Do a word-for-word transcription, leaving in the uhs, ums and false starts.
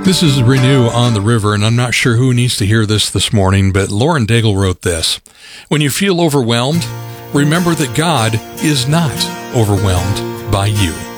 This is Renew on the River, and I'm not sure who needs to hear this this morning, but Lauren Daigle wrote this. When you feel overwhelmed, remember that God is not overwhelmed by you.